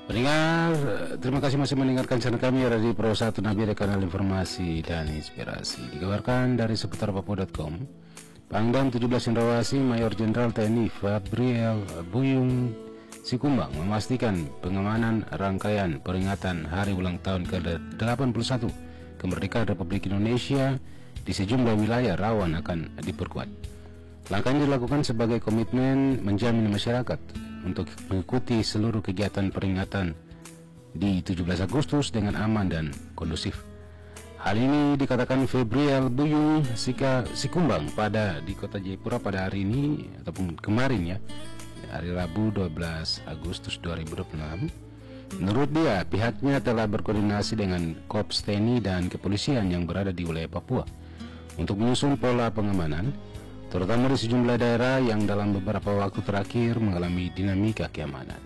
Pendengar, terima kasih masih mendengarkan channel kami Radio Pro 1 Nabire, kanal informasi dan inspirasi. Dikabarkan dari seputarpapua.com, Pangdam 17 Cendrawasih Mayor Jenderal TNI Fabriel Buyung Sikumbang memastikan pengamanan rangkaian peringatan hari ulang tahun ke-81 kemerdekaan Republik Indonesia di sejumlah wilayah rawan akan diperkuat. Langkah ini dilakukan sebagai komitmen menjamin masyarakat untuk mengikuti seluruh kegiatan peringatan di 17 Agustus dengan aman dan kondusif. Hal ini dikatakan Fabriel Buyung Sikumbang di Kota Jayapura pada hari ini ataupun kemarin ya, hari Rabu 12 Agustus 2026. Menurut dia, pihaknya telah berkoordinasi dengan Korps TNI dan kepolisian yang berada di wilayah Papua untuk menyusun pola pengamanan, terutama di sejumlah daerah yang dalam beberapa waktu terakhir mengalami dinamika keamanan.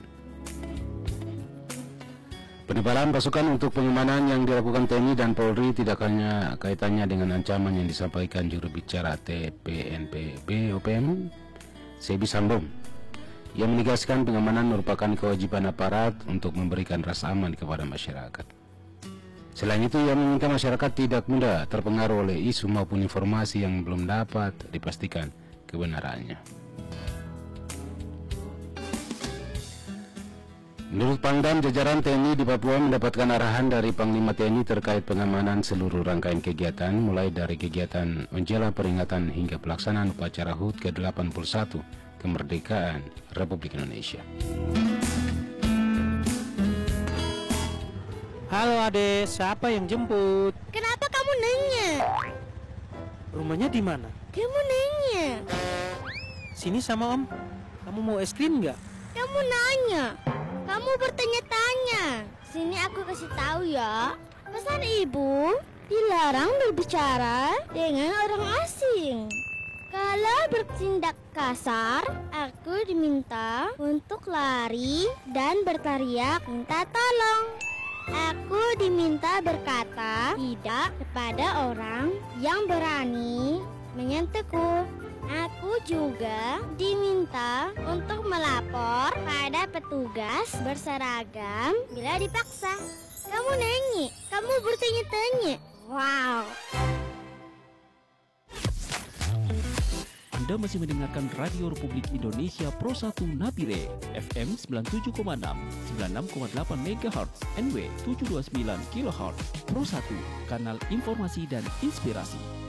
Penebalan pasukan untuk pengamanan yang dilakukan TNI dan Polri tidak hanya kaitannya dengan ancaman yang disampaikan juru bicara TPNP BOPM, Sebi Sambom, yang menegaskan pengamanan merupakan kewajiban aparat untuk memberikan rasa aman kepada masyarakat. Selain itu, ia meminta masyarakat tidak mudah terpengaruh oleh isu maupun informasi yang belum dapat dipastikan kebenarannya. Menurut Pangdam, jajaran TNI di Papua mendapatkan arahan dari Panglima TNI terkait pengamanan seluruh rangkaian kegiatan, mulai dari kegiatan menjelang peringatan hingga pelaksanaan upacara HUT ke-81 kemerdekaan Republik Indonesia. Halo Ade, siapa yang jemput? Kenapa kamu nanya? Rumahnya di mana? Kamu nanya. Sini sama Om. Kamu mau es krim nggak? Kamu nanya. Kamu bertanya-tanya. Sini aku kasih tahu ya. Pesan ibu, dilarang berbicara dengan orang asing. Kalau bertindak kasar, aku diminta untuk lari dan berteriak minta tolong. Aku diminta berkata tidak kepada orang yang berani menyentuhku. Aku juga diminta untuk melapor pada petugas berseragam bila dipaksa. Kamu nanya, kamu bertanya-tanya. Wow. Anda masih mendengarkan Radio Republik Indonesia Pro 1 Nabire, FM 97,6, 96,8 MHz, NW 729 kHz, Pro 1, kanal informasi dan inspirasi.